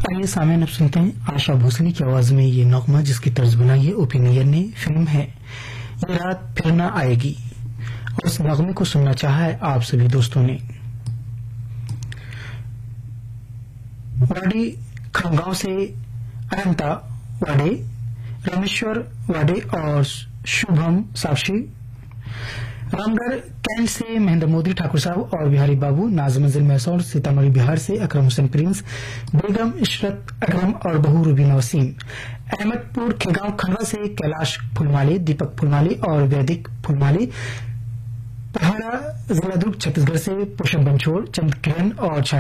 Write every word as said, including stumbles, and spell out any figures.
आइए सामने अब सुनते हैं आशा भोसले की आवाज में ये नगमा जिसकी तर्ज बनाई है ओपी नैयर ने। फिल्म है ये रात फिर न आएगी और इस नगमे को सुनना चाहा है आप सभी दोस्तों ने। वाडे खंगांव से अनंता वाडे, रामेश्वर वाडे और शुभम साक्षी, रामगढ़ कैंट से महेंद्र मोदी ठाकुर साहब और बिहारी बाबू, नाज मंजिल मैसौर सीतामढ़ी बिहार से अकरम हुसैन प्रिंस, बेगम इशरत अकरम और बहू रुबीना वसीम, अहमदपुर खेगांव खंडवा से कैलाश फुलमाले, दीपक फुलमाले और वैदिक फुलमाले, पहाड़ा जिला दुर्ग छत्तीसगढ़ से पुष्प बंछोड़, चंद किरण और